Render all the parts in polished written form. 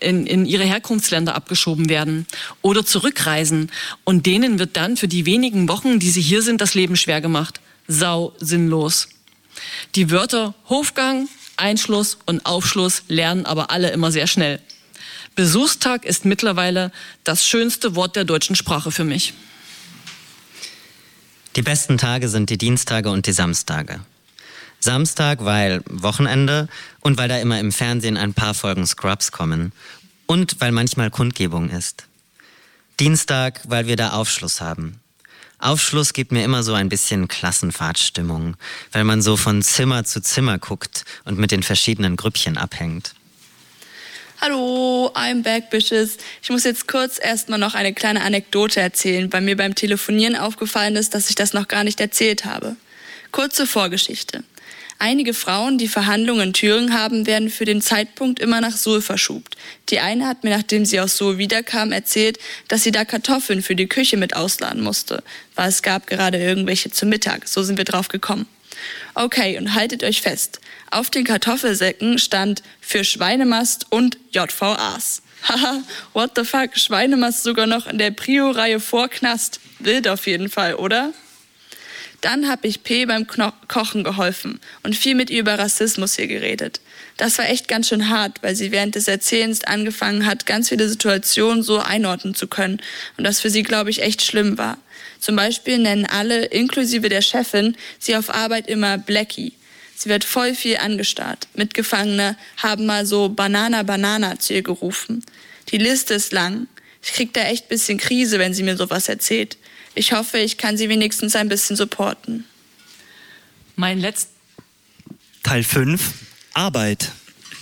in ihre Herkunftsländer abgeschoben werden oder zurückreisen. Und denen wird dann für die wenigen Wochen, die sie hier sind, das Leben schwer gemacht. Sau sinnlos. Die Wörter Hofgang, Einschluss und Aufschluss lernen aber alle immer sehr schnell. Besuchstag ist mittlerweile das schönste Wort der deutschen Sprache für mich. Die besten Tage sind die Dienstage und die Samstage. Samstag, weil Wochenende und weil da immer im Fernsehen ein paar Folgen Scrubs kommen und weil manchmal Kundgebung ist. Dienstag, weil wir da Aufschluss haben. Aufschluss gibt mir immer so ein bisschen Klassenfahrtstimmung, weil man so von Zimmer zu Zimmer guckt und mit den verschiedenen Grüppchen abhängt. Hallo, I'm back, Bitches. Ich muss jetzt kurz erstmal noch eine kleine Anekdote erzählen, weil mir beim Telefonieren aufgefallen ist, dass ich das noch gar nicht erzählt habe. Kurze Vorgeschichte. Einige Frauen, die Verhandlungen in Thüringen haben, werden für den Zeitpunkt immer nach Suhl verschubt. Die eine hat mir, nachdem sie aus Suhl wiederkam, erzählt, dass sie da Kartoffeln für die Küche mit ausladen musste, weil es gab gerade irgendwelche zum Mittag. So sind wir drauf gekommen. Okay, und haltet euch fest. Auf den Kartoffelsäcken stand für Schweinemast und JVAs. Haha, what the fuck, Schweinemast sogar noch in der Prio-Reihe vor Knast. Wild auf jeden Fall, oder? Dann habe ich P beim Kochen geholfen und viel mit ihr über Rassismus hier geredet. Das war echt ganz schön hart, weil sie während des Erzählens angefangen hat, ganz viele Situationen so einordnen zu können und das für sie, glaube ich, echt schlimm war. Zum Beispiel nennen alle, inklusive der Chefin, sie auf Arbeit immer Blackie. Sie wird voll viel angestarrt. Mitgefangene haben mal so Banana, Banana zu ihr gerufen. Die Liste ist lang. Ich krieg da echt ein bisschen Krise, wenn sie mir sowas erzählt. Ich hoffe, ich kann sie wenigstens ein bisschen supporten. Teil 5. Arbeit.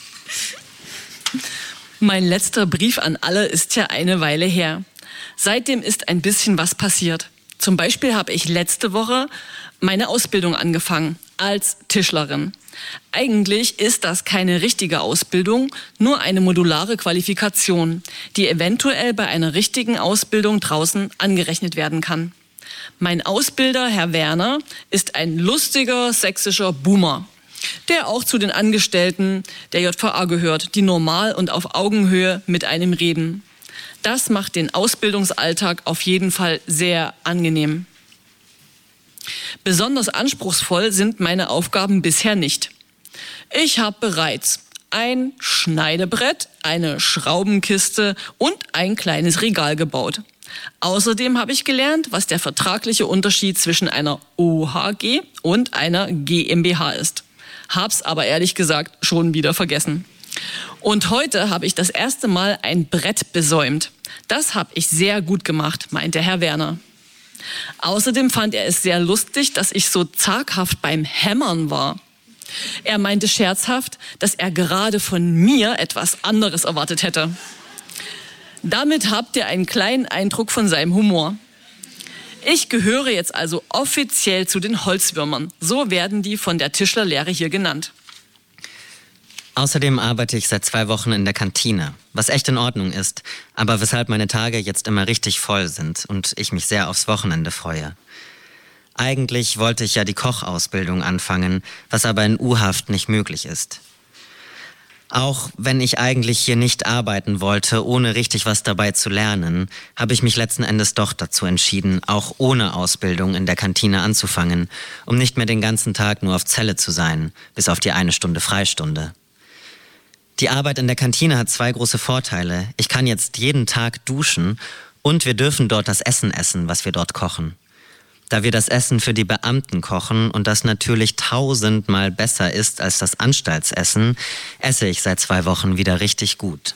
Mein letzter Brief an alle ist ja eine Weile her. Seitdem ist ein bisschen was passiert. Zum Beispiel habe ich letzte Woche meine Ausbildung angefangen als Tischlerin. Eigentlich ist das keine richtige Ausbildung, nur eine modulare Qualifikation, die eventuell bei einer richtigen Ausbildung draußen angerechnet werden kann. Mein Ausbilder, Herr Werner, ist ein lustiger sächsischer Boomer, der auch zu den Angestellten der JVA gehört, die normal und auf Augenhöhe mit einem reden. Das macht den Ausbildungsalltag auf jeden Fall sehr angenehm. Besonders anspruchsvoll sind meine Aufgaben bisher nicht. Ich habe bereits ein Schneidebrett, eine Schraubenkiste und ein kleines Regal gebaut. Außerdem habe ich gelernt, was der vertragliche Unterschied zwischen einer OHG und einer GmbH ist. Hab's aber ehrlich gesagt schon wieder vergessen. Und heute habe ich das erste Mal ein Brett besäumt. Das habe ich sehr gut gemacht, meinte Herr Werner. Außerdem fand er es sehr lustig, dass ich so zaghaft beim Hämmern war. Er meinte scherzhaft, dass er gerade von mir etwas anderes erwartet hätte. Damit habt ihr einen kleinen Eindruck von seinem Humor. Ich gehöre jetzt also offiziell zu den Holzwürmern. So werden die von der Tischlerlehre hier genannt. Außerdem arbeite ich seit 2 Wochen in der Kantine, was echt in Ordnung ist, aber weshalb meine Tage jetzt immer richtig voll sind und ich mich sehr aufs Wochenende freue. Eigentlich wollte ich ja die Kochausbildung anfangen, was aber in U-Haft nicht möglich ist. Auch wenn ich eigentlich hier nicht arbeiten wollte, ohne richtig was dabei zu lernen, habe ich mich letzten Endes doch dazu entschieden, auch ohne Ausbildung in der Kantine anzufangen, um nicht mehr den ganzen Tag nur auf Zelle zu sein, bis auf die 1 Stunde Freistunde. Die Arbeit in der Kantine hat 2 große Vorteile. Ich kann jetzt jeden Tag duschen und wir dürfen dort das Essen essen, was wir dort kochen. Da wir das Essen für die Beamten kochen und das natürlich 1000-mal besser ist als das Anstaltsessen, esse ich seit 2 Wochen wieder richtig gut.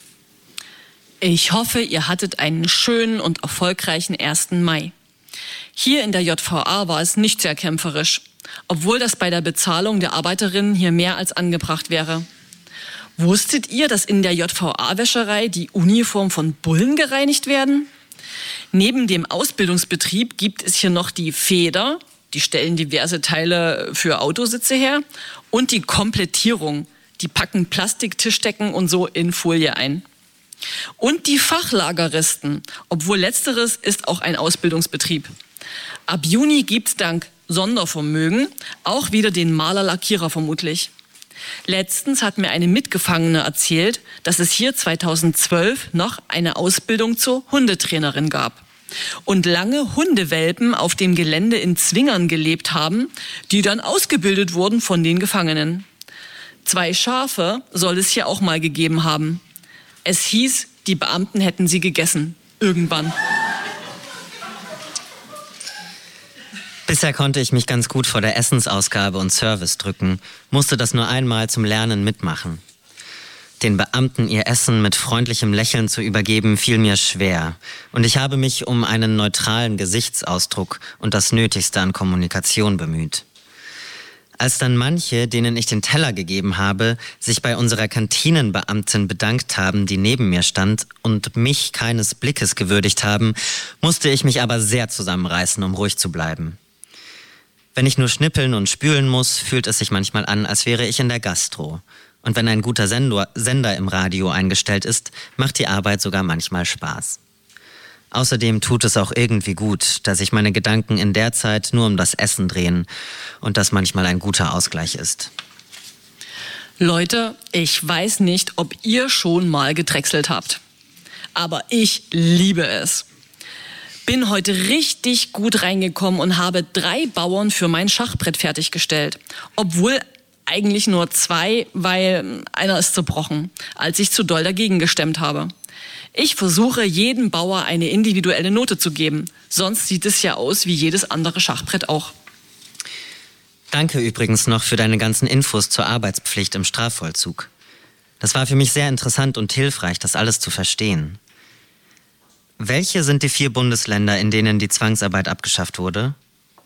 Ich hoffe, ihr hattet einen schönen und erfolgreichen 1. Mai. Hier in der JVA war es nicht sehr kämpferisch, obwohl das bei der Bezahlung der Arbeiterinnen hier mehr als angebracht wäre. Wusstet ihr, dass in der JVA-Wäscherei die Uniform von Bullen gereinigt werden? Neben dem Ausbildungsbetrieb gibt es hier noch die Feder, die stellen diverse Teile für Autositze her, und die Komplettierung, die packen Plastiktischdecken und so in Folie ein. Und die Fachlageristen, obwohl letzteres ist auch ein Ausbildungsbetrieb. Ab Juni gibt's dank Sondervermögen auch wieder den Maler-Lackierer vermutlich. Letztens hat mir eine Mitgefangene erzählt, dass es hier 2012 noch eine Ausbildung zur Hundetrainerin gab und lange Hundewelpen auf dem Gelände in Zwingern gelebt haben, die dann ausgebildet wurden von den Gefangenen. 2 Schafe soll es hier auch mal gegeben haben. Es hieß, die Beamten hätten sie gegessen. Irgendwann. Bisher konnte ich mich ganz gut vor der Essensausgabe und Service drücken, musste das nur einmal zum Lernen mitmachen. Den Beamten ihr Essen mit freundlichem Lächeln zu übergeben, fiel mir schwer. Und ich habe mich um einen neutralen Gesichtsausdruck und das Nötigste an Kommunikation bemüht. Als dann manche, denen ich den Teller gegeben habe, sich bei unserer Kantinenbeamtin bedankt haben, die neben mir stand und mich keines Blickes gewürdigt haben, musste ich mich aber sehr zusammenreißen, um ruhig zu bleiben. Wenn ich nur schnippeln und spülen muss, fühlt es sich manchmal an, als wäre ich in der Gastro. Und wenn ein guter Sender im Radio eingestellt ist, macht die Arbeit sogar manchmal Spaß. Außerdem tut es auch irgendwie gut, dass sich meine Gedanken in der Zeit nur um das Essen drehen und das manchmal ein guter Ausgleich ist. Leute, ich weiß nicht, ob ihr schon mal gedrechselt habt. Aber ich liebe es. Bin heute richtig gut reingekommen und habe 3 Bauern für mein Schachbrett fertiggestellt. Obwohl eigentlich nur 2, weil einer ist zerbrochen, als ich zu doll dagegen gestemmt habe. Ich versuche, jedem Bauer eine individuelle Note zu geben. Sonst sieht es ja aus wie jedes andere Schachbrett auch. Danke übrigens noch für deine ganzen Infos zur Arbeitspflicht im Strafvollzug. Das war für mich sehr interessant und hilfreich, das alles zu verstehen. Welche sind die 4 Bundesländer, in denen die Zwangsarbeit abgeschafft wurde?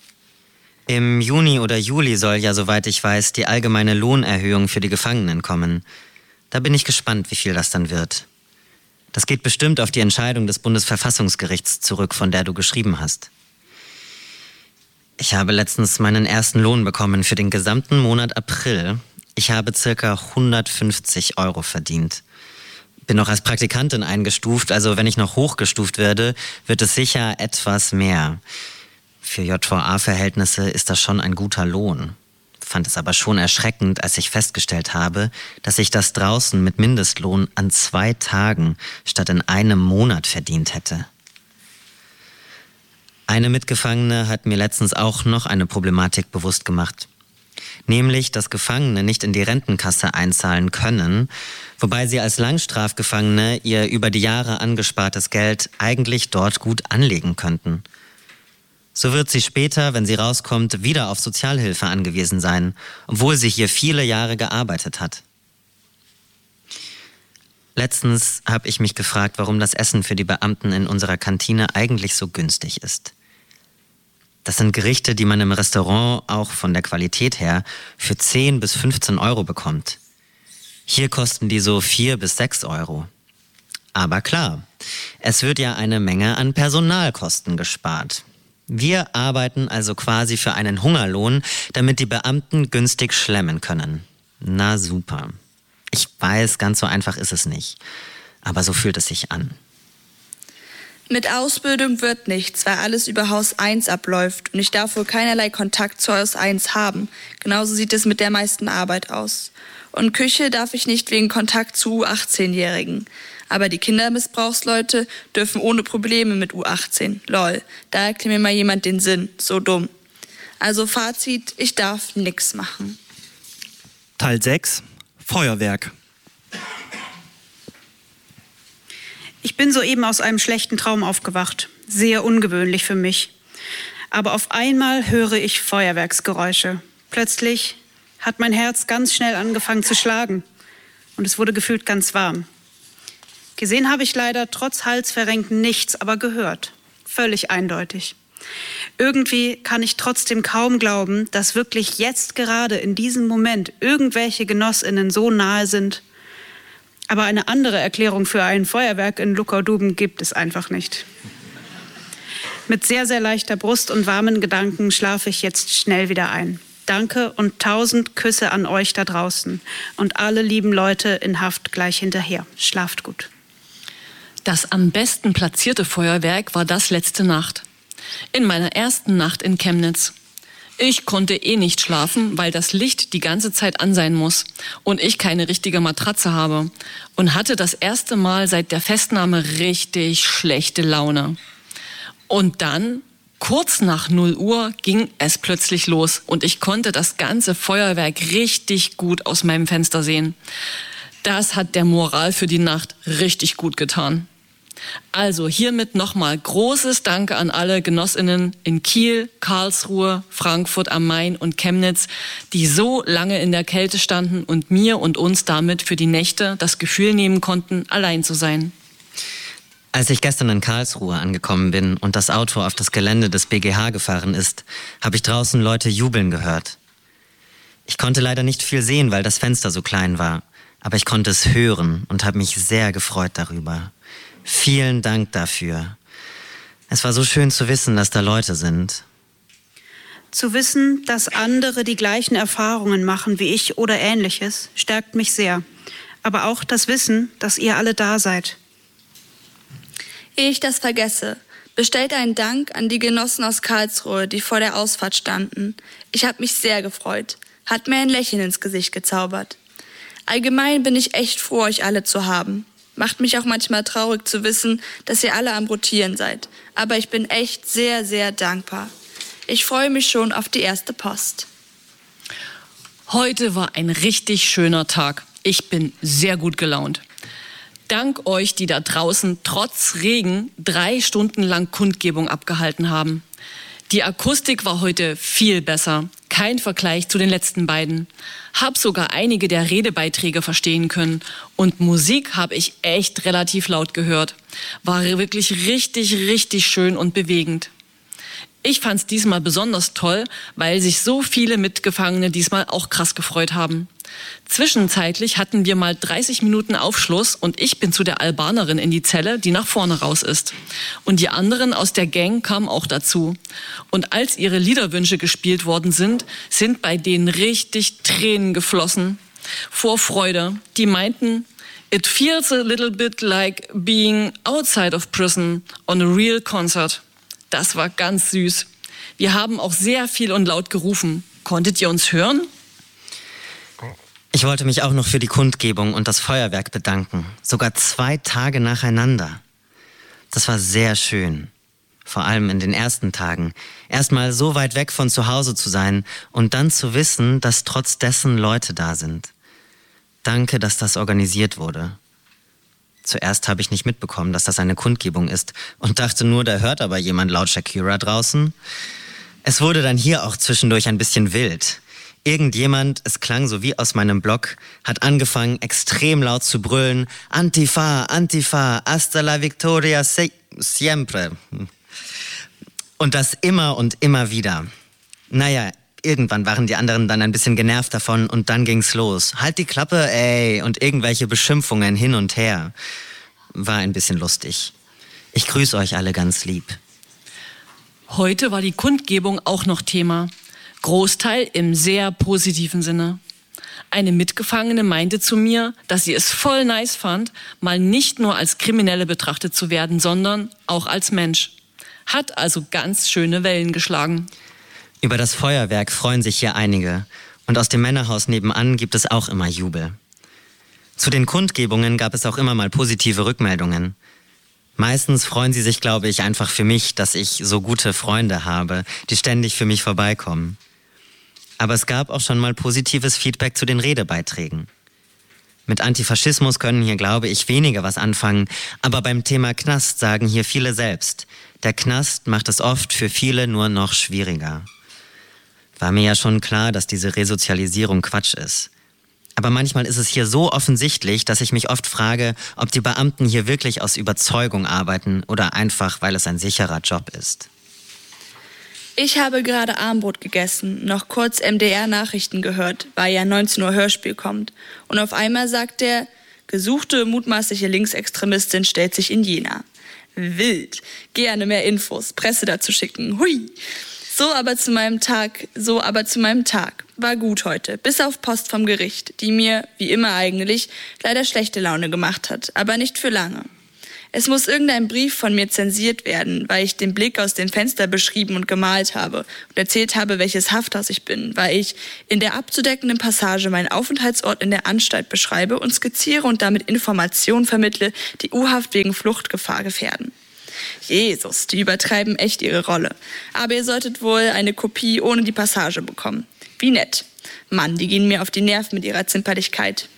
Im Juni oder Juli soll ja, soweit ich weiß, die allgemeine Lohnerhöhung für die Gefangenen kommen. Da bin ich gespannt, wie viel das dann wird. Das geht bestimmt auf die Entscheidung des Bundesverfassungsgerichts zurück, von der du geschrieben hast. Ich habe letztens meinen ersten Lohn bekommen für den gesamten Monat April. Ich habe ca. 150 € verdient. Bin noch als Praktikantin eingestuft, also wenn ich noch hochgestuft werde, wird es sicher etwas mehr. Für JVA-Verhältnisse ist das schon ein guter Lohn. Fand es aber schon erschreckend, als ich festgestellt habe, dass ich das draußen mit Mindestlohn an 2 Tagen statt in einem Monat verdient hätte. Eine Mitgefangene hat mir letztens auch noch eine Problematik bewusst gemacht. Nämlich, dass Gefangene nicht in die Rentenkasse einzahlen können, wobei sie als Langstrafgefangene ihr über die Jahre angespartes Geld eigentlich dort gut anlegen könnten. So wird sie später, wenn sie rauskommt, wieder auf Sozialhilfe angewiesen sein, obwohl sie hier viele Jahre gearbeitet hat. Letztens habe ich mich gefragt, warum das Essen für die Beamten in unserer Kantine eigentlich so günstig ist. Das sind Gerichte, die man im Restaurant auch von der Qualität her für 10 bis 15 € bekommt. Hier kosten die so 4 bis 6 €. Aber klar, es wird ja eine Menge an Personalkosten gespart. Wir arbeiten also quasi für einen Hungerlohn, damit die Beamten günstig schlemmen können. Na super. Ich weiß, ganz so einfach ist es nicht. Aber so fühlt es sich an. Mit Ausbildung wird nichts, weil alles über Haus 1 abläuft und ich darf wohl keinerlei Kontakt zu Haus 1 haben. Genauso sieht es mit der meisten Arbeit aus. Und Küche darf ich nicht wegen Kontakt zu U18-Jährigen. Aber die Kindermissbrauchsleute dürfen ohne Probleme mit U18. Lol, da erklärt mir mal jemand den Sinn. So dumm. Also Fazit, ich darf nix machen. Teil 6. Feuerwerk. Ich bin soeben aus einem schlechten Traum aufgewacht. Sehr ungewöhnlich für mich. Aber auf einmal höre ich Feuerwerksgeräusche. Plötzlich hat mein Herz ganz schnell angefangen zu schlagen. Und es wurde gefühlt ganz warm. Gesehen habe ich leider trotz Halsverrenken nichts, aber gehört. Völlig eindeutig. Irgendwie kann ich trotzdem kaum glauben, dass wirklich jetzt gerade in diesem Moment irgendwelche GenossInnen so nahe sind. Aber eine andere Erklärung für ein Feuerwerk in Luckau-Duben gibt es einfach nicht. Mit sehr, sehr leichter Brust und warmen Gedanken schlafe ich jetzt schnell wieder ein. Danke und 1000 Küsse an euch da draußen und alle lieben Leute in Haft gleich hinterher. Schlaft gut. Das am besten platzierte Feuerwerk war das letzte Nacht. In meiner ersten Nacht in Chemnitz. Ich konnte nicht schlafen, weil das Licht die ganze Zeit an sein muss und ich keine richtige Matratze habe und hatte das erste Mal seit der Festnahme richtig schlechte Laune. Und dann, kurz nach 0 Uhr, ging es plötzlich los und ich konnte das ganze Feuerwerk richtig gut aus meinem Fenster sehen. Das hat der Moral für die Nacht richtig gut getan. Also hiermit nochmal großes Danke an alle GenossInnen in Kiel, Karlsruhe, Frankfurt am Main und Chemnitz, die so lange in der Kälte standen und mir und uns damit für die Nächte das Gefühl nehmen konnten, allein zu sein. Als ich gestern in Karlsruhe angekommen bin und das Auto auf das Gelände des BGH gefahren ist, habe ich draußen Leute jubeln gehört. Ich konnte leider nicht viel sehen, weil das Fenster so klein war, aber ich konnte es hören und habe mich sehr gefreut darüber. Vielen Dank dafür. Es war so schön zu wissen, dass da Leute sind. Zu wissen, dass andere die gleichen Erfahrungen machen wie ich oder Ähnliches, stärkt mich sehr. Aber auch das Wissen, dass ihr alle da seid. Ehe ich das vergesse, bestellt einen Dank an die Genossen aus Karlsruhe, die vor der Ausfahrt standen. Ich habe mich sehr gefreut. Hat mir ein Lächeln ins Gesicht gezaubert. Allgemein bin ich echt froh, euch alle zu haben. Macht mich auch manchmal traurig zu wissen, dass ihr alle am Rotieren seid. Aber ich bin echt sehr, sehr dankbar. Ich freue mich schon auf die erste Post. Heute war ein richtig schöner Tag. Ich bin sehr gut gelaunt. Dank euch, die da draußen trotz Regen 3 Stunden lang Kundgebung abgehalten haben. Die Akustik war heute viel besser. Kein Vergleich zu den letzten beiden. Hab sogar einige der Redebeiträge verstehen können. Und Musik habe ich echt relativ laut gehört. War wirklich richtig, richtig schön und bewegend. Ich fand's diesmal besonders toll, weil sich so viele Mitgefangene diesmal auch krass gefreut haben. Zwischenzeitlich hatten wir mal 30 Minuten Aufschluss und ich bin zu der Albanerin in die Zelle, die nach vorne raus ist. Und die anderen aus der Gang kamen auch dazu. Und als ihre Liederwünsche gespielt worden sind, sind bei denen richtig Tränen geflossen. Vor Freude. Die meinten, it feels a little bit like being outside of prison on a real concert. Das war ganz süß. Wir haben auch sehr viel und laut gerufen. Konntet ihr uns hören? Ich wollte mich auch noch für die Kundgebung und das Feuerwerk bedanken. Sogar 2 Tage nacheinander. Das war sehr schön. Vor allem in den ersten Tagen. Erstmal so weit weg von zu Hause zu sein und dann zu wissen, dass trotz dessen Leute da sind. Danke, dass das organisiert wurde. Zuerst habe ich nicht mitbekommen, dass das eine Kundgebung ist und dachte nur, da hört aber jemand laut Shakira draußen. Es wurde dann hier auch zwischendurch ein bisschen wild. Irgendjemand, es klang so wie aus meinem Blog, hat angefangen, extrem laut zu brüllen, Antifa, Antifa, hasta la victoria siempre. Und das immer und immer wieder. Naja, irgendwann waren die anderen dann ein bisschen genervt davon und dann ging's los. Halt die Klappe, ey, und irgendwelche Beschimpfungen hin und her. War ein bisschen lustig. Ich grüße euch alle ganz lieb. Heute war die Kundgebung auch noch Thema. Großteil im sehr positiven Sinne. Eine Mitgefangene meinte zu mir, dass sie es voll nice fand, mal nicht nur als Kriminelle betrachtet zu werden, sondern auch als Mensch. Hat also ganz schöne Wellen geschlagen. Über das Feuerwerk freuen sich hier einige. Und aus dem Männerhaus nebenan gibt es auch immer Jubel. Zu den Kundgebungen gab es auch immer mal positive Rückmeldungen. Meistens freuen sie sich, glaube ich, einfach für mich, dass ich so gute Freunde habe, die ständig für mich vorbeikommen. Aber es gab auch schon mal positives Feedback zu den Redebeiträgen. Mit Antifaschismus können hier, glaube ich, weniger was anfangen, aber beim Thema Knast sagen hier viele selbst, der Knast macht es oft für viele nur noch schwieriger. War mir ja schon klar, dass diese Resozialisierung Quatsch ist. Aber manchmal ist es hier so offensichtlich, dass ich mich oft frage, ob die Beamten hier wirklich aus Überzeugung arbeiten oder einfach, weil es ein sicherer Job ist. Ich habe gerade Abendbrot gegessen, noch kurz MDR-Nachrichten gehört, weil ja 19 Uhr Hörspiel kommt. Und auf einmal sagt der, gesuchte mutmaßliche Linksextremistin stellt sich in Jena. Wild. Gerne mehr Infos, Presse dazu schicken. Hui. So aber zu meinem Tag. War gut heute, bis auf Post vom Gericht, die mir, wie immer eigentlich, leider schlechte Laune gemacht hat, aber nicht für lange. Es muss irgendein Brief von mir zensiert werden, weil ich den Blick aus dem Fenster beschrieben und gemalt habe und erzählt habe, welches Hafthaus ich bin, weil ich in der abzudeckenden Passage meinen Aufenthaltsort in der Anstalt beschreibe und skizziere und damit Informationen vermittle, die U-Haft wegen Fluchtgefahr gefährden. Jesus, die übertreiben echt ihre Rolle. Aber ihr solltet wohl eine Kopie ohne die Passage bekommen. Wie nett. Mann, die gehen mir auf die Nerven mit ihrer Zimperlichkeit.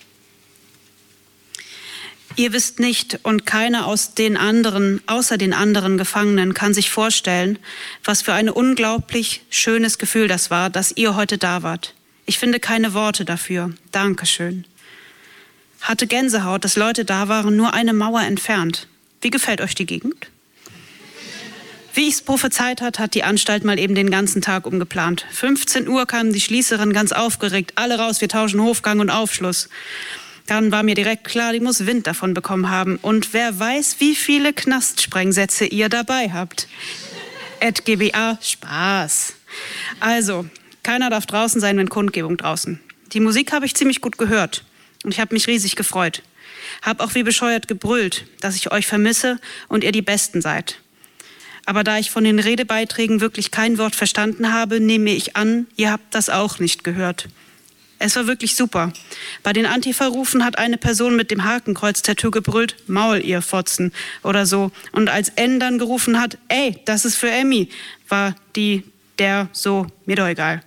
Ihr wisst nicht und keiner außer den anderen Gefangenen kann sich vorstellen, was für ein unglaublich schönes Gefühl das war, dass ihr heute da wart. Ich finde keine Worte dafür. Dankeschön. Hatte Gänsehaut, dass Leute da waren, nur eine Mauer entfernt. Wie gefällt euch die Gegend? Wie ich's prophezeit hat die Anstalt mal eben den ganzen Tag umgeplant. 15 Uhr kamen die Schließerinnen ganz aufgeregt. Alle raus, wir tauschen Hofgang und Aufschluss. Dann war mir direkt klar, die muss Wind davon bekommen haben. Und wer weiß, wie viele Knastsprengsätze ihr dabei habt. @GBA, Spaß. Also, keiner darf draußen sein, wenn Kundgebung draußen. Die Musik habe ich ziemlich gut gehört. Und ich habe mich riesig gefreut. Hab auch wie bescheuert gebrüllt, dass ich euch vermisse und ihr die Besten seid. Aber da ich von den Redebeiträgen wirklich kein Wort verstanden habe, nehme ich an, ihr habt das auch nicht gehört. Es war wirklich super. Bei den Antifa-Rufen hat eine Person mit dem Hakenkreuz-Tattoo gebrüllt, Maul, ihr Fotzen, oder so. Und als N dann gerufen hat, ey, das ist für Emmy, war der so, mir doch egal.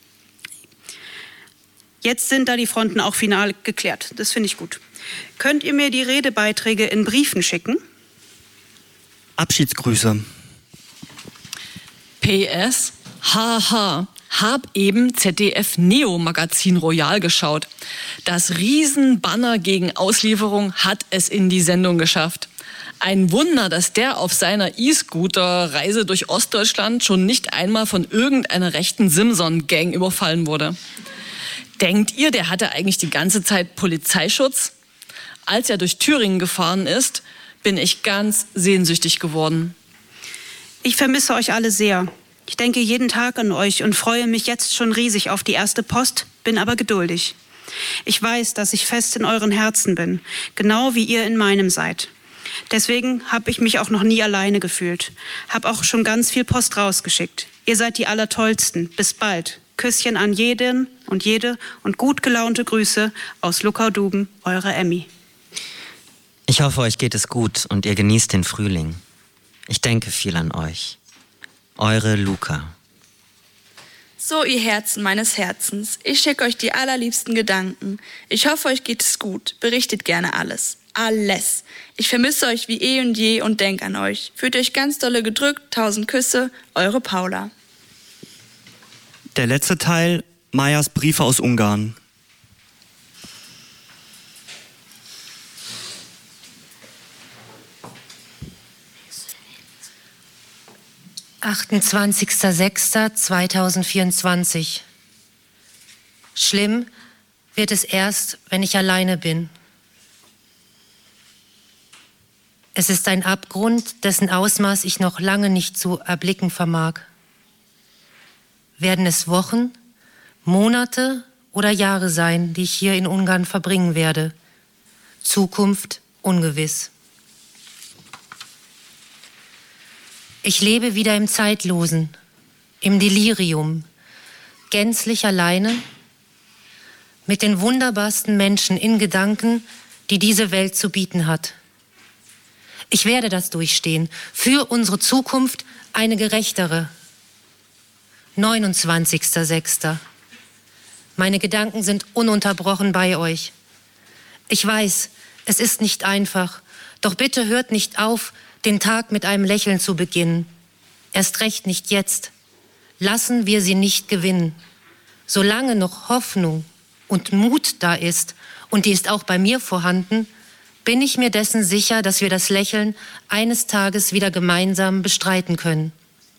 Jetzt sind da die Fronten auch final geklärt. Das finde ich gut. Könnt ihr mir die Redebeiträge in Briefen schicken? Abschiedsgrüße. PS, haha, hab eben ZDF Neo Magazin Royal geschaut. Das Riesenbanner gegen Auslieferung hat es in die Sendung geschafft. Ein Wunder, dass der auf seiner E-Scooter-Reise durch Ostdeutschland schon nicht einmal von irgendeiner rechten Simson-Gang überfallen wurde. Denkt ihr, der hatte eigentlich die ganze Zeit Polizeischutz? Als er durch Thüringen gefahren ist, bin ich ganz sehnsüchtig geworden. Ich vermisse euch alle sehr. Ich denke jeden Tag an euch und freue mich jetzt schon riesig auf die erste Post, bin aber geduldig. Ich weiß, dass ich fest in euren Herzen bin, genau wie ihr in meinem seid. Deswegen habe ich mich auch noch nie alleine gefühlt. Hab auch schon ganz viel Post rausgeschickt. Ihr seid die Allertollsten. Bis bald. Küsschen an jeden und jede und gut gelaunte Grüße aus Luckau-Duben, eure Emmy. Ich hoffe, euch geht es gut und ihr genießt den Frühling. Ich denke viel an euch. Eure Luca. So, ihr Herzen meines Herzens, ich schicke euch die allerliebsten Gedanken. Ich hoffe, euch geht es gut. Berichtet gerne alles. Alles. Ich vermisse euch wie eh und je und denk an euch. Fühlt euch ganz dolle gedrückt. 1000 Küsse, eure Paula. Der letzte Teil, Mayas Briefe aus Ungarn. (28.06.2024) Schlimm wird es erst, wenn ich alleine bin. Es ist ein Abgrund, dessen Ausmaß ich noch lange nicht zu erblicken vermag. Werden es Wochen, Monate oder Jahre sein, die ich hier in Ungarn verbringen werde? Zukunft ungewiss. Ich lebe wieder im Zeitlosen, im Delirium, gänzlich alleine, mit den wunderbarsten Menschen in Gedanken, die diese Welt zu bieten hat. Ich werde das durchstehen, für unsere Zukunft eine gerechtere. 29.06. Meine Gedanken sind ununterbrochen bei euch. Ich weiß, es ist nicht einfach, doch bitte hört nicht auf, den Tag mit einem Lächeln zu beginnen. Erst recht nicht jetzt. Lassen wir sie nicht gewinnen. Solange noch Hoffnung und Mut da ist, und die ist auch bei mir vorhanden, bin ich mir dessen sicher, dass wir das Lächeln eines Tages wieder gemeinsam bestreiten können.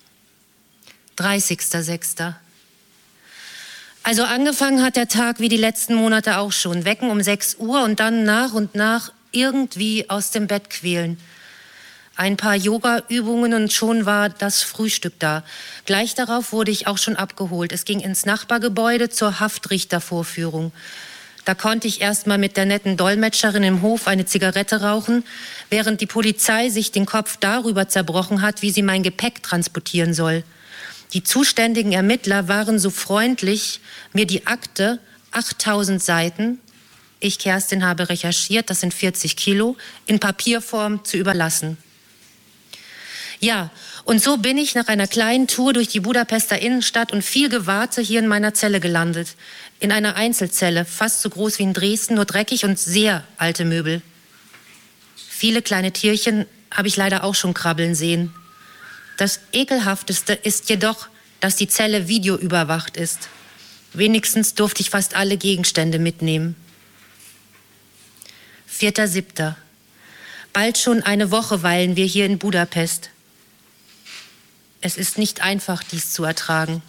30.06. Also angefangen hat der Tag wie die letzten Monate auch schon. Wecken um 6 Uhr und dann nach und nach irgendwie aus dem Bett quälen. Ein paar Yoga-Übungen und schon war das Frühstück da. Gleich darauf wurde ich auch schon abgeholt. Es ging ins Nachbargebäude zur Haftrichtervorführung. Da konnte ich erst mal mit der netten Dolmetscherin im Hof eine Zigarette rauchen, während die Polizei sich den Kopf darüber zerbrochen hat, wie sie mein Gepäck transportieren soll. Die zuständigen Ermittler waren so freundlich, mir die Akte, 8000 Seiten, ich, Kerstin, habe recherchiert, das sind 40 Kilo, in Papierform zu überlassen. Ja, und so bin ich nach einer kleinen Tour durch die Budapester Innenstadt und viel Gewarte hier in meiner Zelle gelandet. In einer Einzelzelle, fast so groß wie in Dresden, nur dreckig und sehr alte Möbel. Viele kleine Tierchen habe ich leider auch schon krabbeln sehen. Das Ekelhafteste ist jedoch, dass die Zelle videoüberwacht ist. Wenigstens durfte ich fast alle Gegenstände mitnehmen. 4.7. Bald schon eine Woche weilen wir hier in Budapest. Es ist nicht einfach, dies zu ertragen.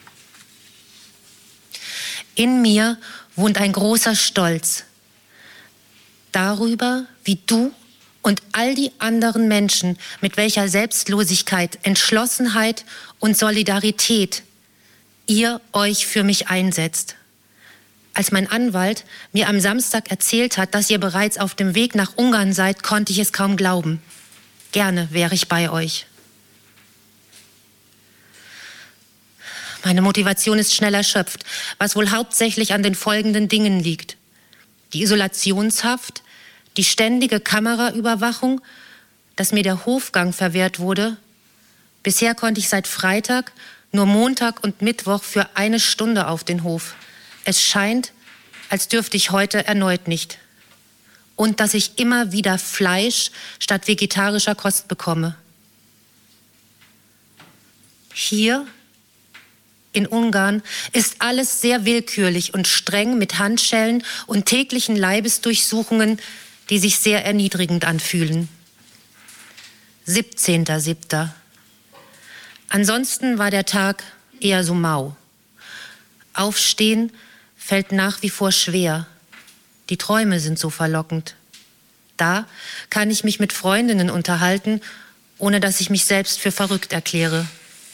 In mir wohnt ein großer Stolz darüber, wie du und all die anderen Menschen mit welcher Selbstlosigkeit, Entschlossenheit und Solidarität ihr euch für mich einsetzt. Als mein Anwalt mir am Samstag erzählt hat, dass ihr bereits auf dem Weg nach Ungarn seid, konnte ich es kaum glauben. Gerne wäre ich bei euch. Meine Motivation ist schnell erschöpft, was wohl hauptsächlich an den folgenden Dingen liegt. Die Isolationshaft, die ständige Kameraüberwachung, dass mir der Hofgang verwehrt wurde. Bisher konnte ich seit Freitag nur Montag und Mittwoch für 1 Stunde auf den Hof. Es scheint, als dürfte ich heute erneut nicht. Und dass ich immer wieder Fleisch statt vegetarischer Kost bekomme. Hier in Ungarn ist alles sehr willkürlich und streng mit Handschellen und täglichen Leibesdurchsuchungen, die sich sehr erniedrigend anfühlen. 17.7. Ansonsten war der Tag eher so mau. Aufstehen fällt nach wie vor schwer. Die Träume sind so verlockend. Da kann ich mich mit Freundinnen unterhalten, ohne dass ich mich selbst für verrückt erkläre.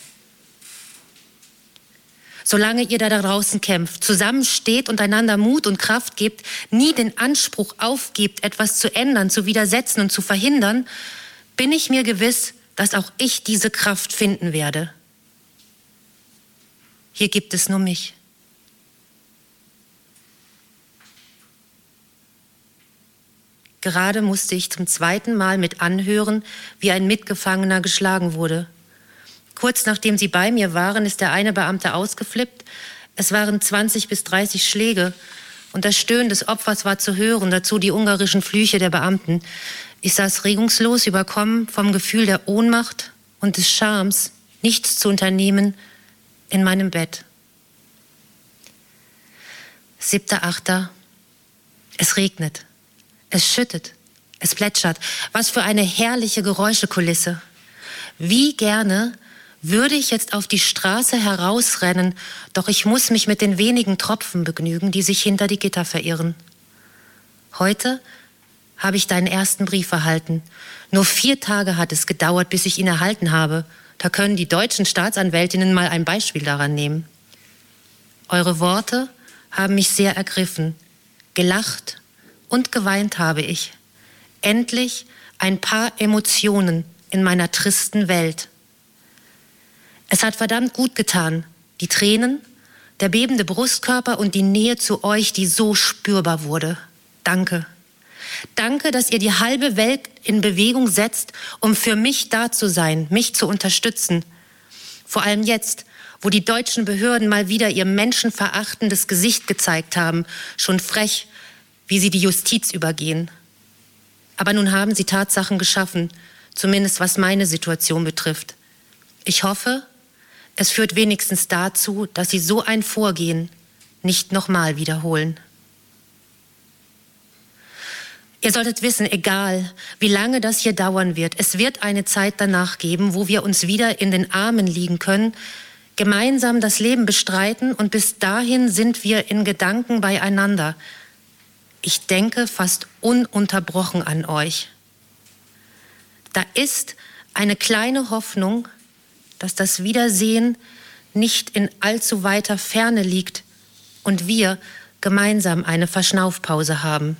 Solange ihr da draußen kämpft, zusammensteht und einander Mut und Kraft gebt, nie den Anspruch aufgebt, etwas zu ändern, zu widersetzen und zu verhindern, bin ich mir gewiss, dass auch ich diese Kraft finden werde. Hier gibt es nur mich. Gerade musste ich zum 2. Mal mit anhören, wie ein Mitgefangener geschlagen wurde. Kurz nachdem sie bei mir waren, ist der eine Beamte ausgeflippt. Es waren 20 bis 30 Schläge und das Stöhnen des Opfers war zu hören, dazu die ungarischen Flüche der Beamten. Ich saß regungslos, überkommen vom Gefühl der Ohnmacht und des Schams, nichts zu unternehmen, in meinem Bett. 7.8. Es regnet, es schüttet, es plätschert. Was für eine herrliche Geräuschekulisse. Wie gerne würde ich jetzt auf die Straße herausrennen, doch ich muss mich mit den wenigen Tropfen begnügen, die sich hinter die Gitter verirren. Heute habe ich deinen ersten Brief erhalten. Nur 4 Tage hat es gedauert, bis ich ihn erhalten habe. Da können die deutschen Staatsanwältinnen mal ein Beispiel daran nehmen. Eure Worte haben mich sehr ergriffen. Gelacht und geweint habe ich. Endlich ein paar Emotionen in meiner tristen Welt. Es hat verdammt gut getan, die Tränen, der bebende Brustkörper und die Nähe zu euch, die so spürbar wurde. Danke. Danke, dass ihr die halbe Welt in Bewegung setzt, um für mich da zu sein, mich zu unterstützen. Vor allem jetzt, wo die deutschen Behörden mal wieder ihr menschenverachtendes Gesicht gezeigt haben, schon frech, wie sie die Justiz übergehen. Aber nun haben sie Tatsachen geschaffen, zumindest was meine Situation betrifft. Ich hoffe, es führt wenigstens dazu, dass sie so ein Vorgehen nicht nochmal wiederholen. Ihr solltet wissen, egal wie lange das hier dauern wird, es wird eine Zeit danach geben, wo wir uns wieder in den Armen liegen können, gemeinsam das Leben bestreiten und bis dahin sind wir in Gedanken beieinander. Ich denke fast ununterbrochen an euch. Da ist eine kleine Hoffnung, dass das Wiedersehen nicht in allzu weiter Ferne liegt und wir gemeinsam eine Verschnaufpause haben.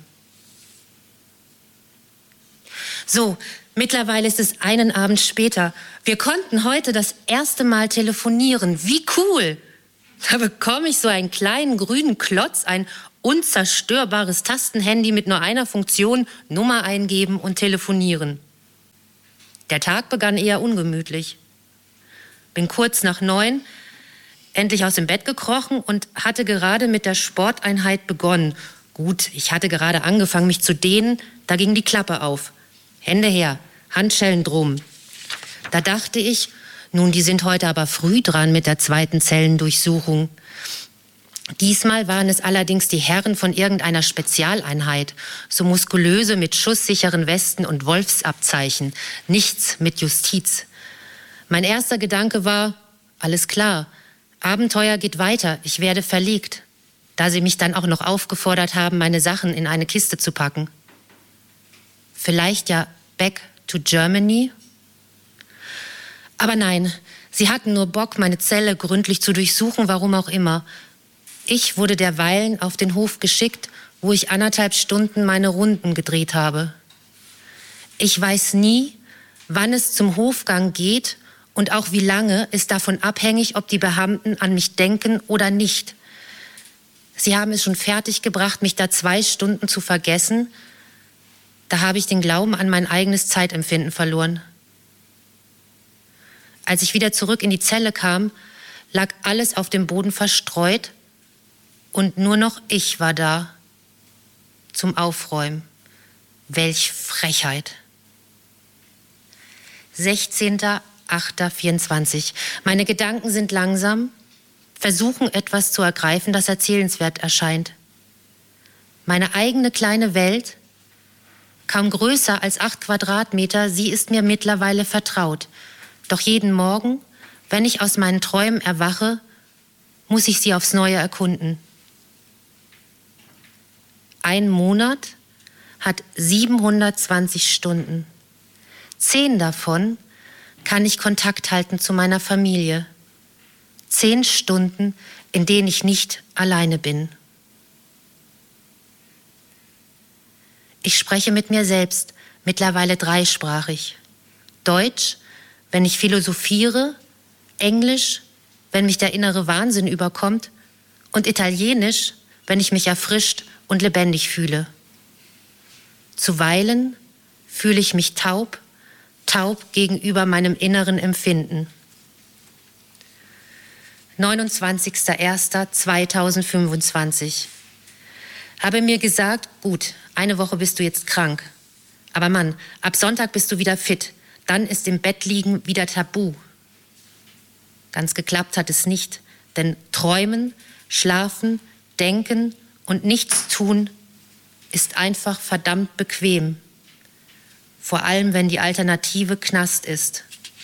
So, mittlerweile ist es einen Abend später. Wir konnten heute das erste Mal telefonieren. Wie cool! Da bekomme ich so einen kleinen grünen Klotz, ein unzerstörbares Tastenhandy mit nur einer Funktion, Nummer eingeben und telefonieren. Der Tag begann eher ungemütlich. Bin kurz nach 9 endlich aus dem Bett gekrochen und hatte gerade mit der Sporteinheit begonnen. Gut, ich hatte gerade angefangen, mich zu dehnen, da ging die Klappe auf. Hände her, Handschellen drum. Da dachte ich, nun, die sind heute aber früh dran mit der zweiten Zellendurchsuchung. Diesmal waren es allerdings die Herren von irgendeiner Spezialeinheit, so muskulöse mit schusssicheren Westen und Wolfsabzeichen, nichts mit Justiz. Mein erster Gedanke war, alles klar, Abenteuer geht weiter, ich werde verlegt, da sie mich dann auch noch aufgefordert haben, meine Sachen in eine Kiste zu packen. Vielleicht ja back to Germany? Aber nein, sie hatten nur Bock, meine Zelle gründlich zu durchsuchen, warum auch immer. Ich wurde derweilen auf den Hof geschickt, wo ich 1,5 Stunden meine Runden gedreht habe. Ich weiß nie, wann es zum Hofgang geht und auch wie lange ist davon abhängig, ob die Beamten an mich denken oder nicht. Sie haben es schon fertiggebracht, mich da 2 Stunden zu vergessen. Da habe ich den Glauben an mein eigenes Zeitempfinden verloren. Als ich wieder zurück in die Zelle kam, lag alles auf dem Boden verstreut und nur noch ich war da zum Aufräumen. Welch Frechheit. 16.08.24. Meine Gedanken sind langsam, versuchen etwas zu ergreifen, das erzählenswert erscheint. Meine eigene kleine Welt, kaum größer als 8 Quadratmeter, sie ist mir mittlerweile vertraut. Doch jeden Morgen, wenn ich aus meinen Träumen erwache, muss ich sie aufs Neue erkunden. Ein Monat hat 720 Stunden. 10 davon kann ich Kontakt halten zu meiner Familie. 10 Stunden, in denen ich nicht alleine bin. Ich spreche mit mir selbst, mittlerweile 3-sprachig. Deutsch, wenn ich philosophiere, Englisch, wenn mich der innere Wahnsinn überkommt und Italienisch, wenn ich mich erfrischt und lebendig fühle. Zuweilen fühle ich mich taub gegenüber meinem inneren Empfinden. 29.01.2025. Habe mir gesagt, gut, 1 Woche bist du jetzt krank. Aber Mann, ab Sonntag bist du wieder fit. Dann ist im Bett liegen wieder tabu. Ganz geklappt hat es nicht, denn träumen, schlafen, denken und nichts tun ist einfach verdammt bequem. Vor allem, wenn die Alternative Knast ist.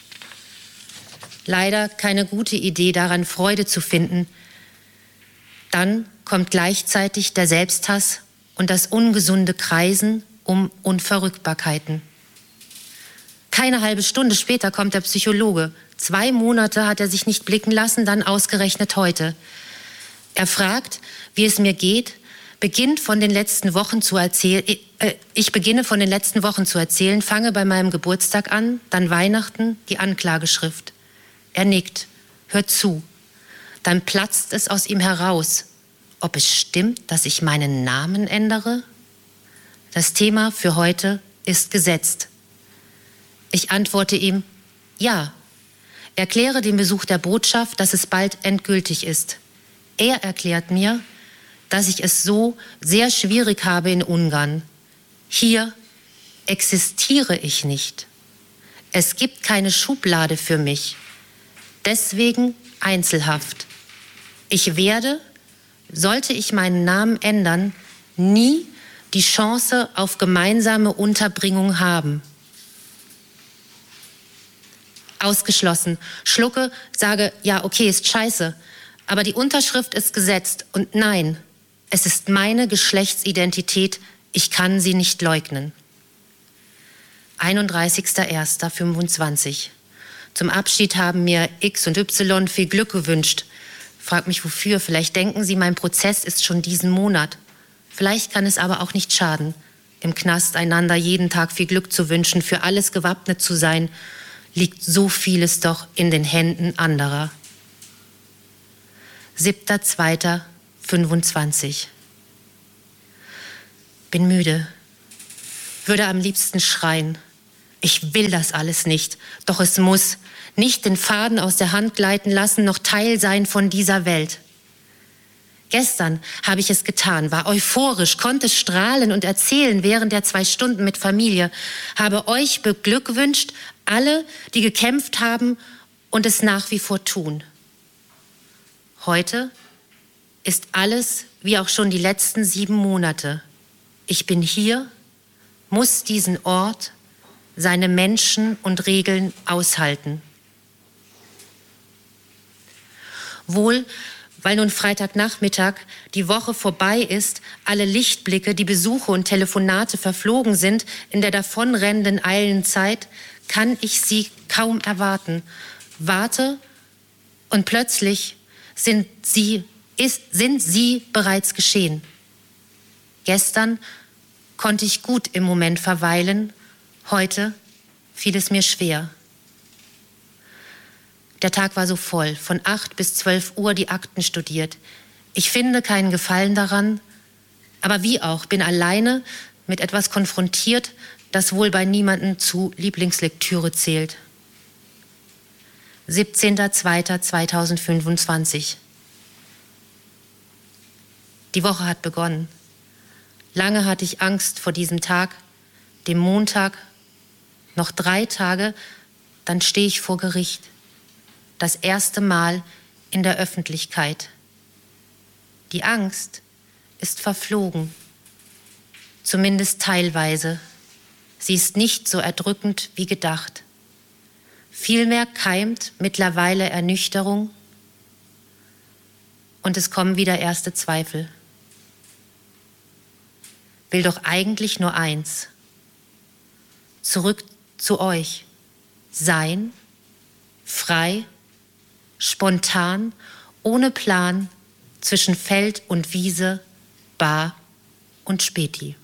Leider keine gute Idee, daran Freude zu finden. Dann kommt gleichzeitig der Selbsthass und das ungesunde Kreisen um Unverrückbarkeiten. Keine halbe Stunde später kommt der Psychologe. 2 Monate hat er sich nicht blicken lassen, dann ausgerechnet heute. Er fragt, wie es mir geht, ich beginne von den letzten Wochen zu erzählen, fange bei meinem Geburtstag an, dann Weihnachten, die Anklageschrift. Er nickt, hört zu. Dann platzt es aus ihm heraus. Ob es stimmt, dass ich meinen Namen ändere? Das Thema für heute ist gesetzt. Ich antworte ihm, ja. Erkläre dem Besuch der Botschaft, dass es bald endgültig ist. Er erklärt mir, dass ich es so sehr schwierig habe in Ungarn. Hier existiere ich nicht. Es gibt keine Schublade für mich. Deswegen Einzelhaft. Ich werde, sollte ich meinen Namen ändern, nie die Chance auf gemeinsame Unterbringung haben. Ausgeschlossen. Schlucke, sage, ja, okay, ist scheiße. Aber die Unterschrift ist gesetzt. Und nein, es ist meine Geschlechtsidentität. Ich kann sie nicht leugnen. 31.01.25. Zum Abschied haben mir X und Y viel Glück gewünscht. Frag mich wofür. Vielleicht denken Sie, mein Prozess ist schon diesen Monat. Vielleicht kann es aber auch nicht schaden, im Knast einander jeden Tag viel Glück zu wünschen, für alles gewappnet zu sein, liegt so vieles doch in den Händen anderer. 7.2.25. Bin müde, würde am liebsten schreien. Ich will das alles nicht, doch es muss. Nicht den Faden aus der Hand gleiten lassen, noch Teil sein von dieser Welt. Gestern habe ich es getan, war euphorisch, konnte strahlen und erzählen während der 2 Stunden mit Familie, habe euch beglückwünscht, alle, die gekämpft haben und es nach wie vor tun. Heute ist alles wie auch schon die letzten 7 Monate. Ich bin hier, muss diesen Ort, seine Menschen und Regeln aushalten. Wohl, weil nun Freitagnachmittag die Woche vorbei ist, alle Lichtblicke, die Besuche und Telefonate verflogen sind in der davonrennenden eilen Zeit, kann ich sie kaum erwarten. Warte und plötzlich sind sie bereits geschehen. Gestern konnte ich gut im Moment verweilen, heute fiel es mir schwer. Der Tag war so voll, von 8 bis 12 Uhr die Akten studiert. Ich finde keinen Gefallen daran, aber wie auch, bin alleine mit etwas konfrontiert, das wohl bei niemandem zu Lieblingslektüre zählt. 17.02.2025. Die Woche hat begonnen. Lange hatte ich Angst vor diesem Tag, dem Montag. Noch 3 Tage, dann stehe ich vor Gericht. Das erste Mal in der Öffentlichkeit. Die Angst ist verflogen, zumindest teilweise. Sie ist nicht so erdrückend wie gedacht. Vielmehr keimt mittlerweile Ernüchterung und es kommen wieder erste Zweifel. Will doch eigentlich nur eins: zurück zu euch. Sein, frei, spontan, ohne Plan, zwischen Feld und Wiese, Bar und Späti.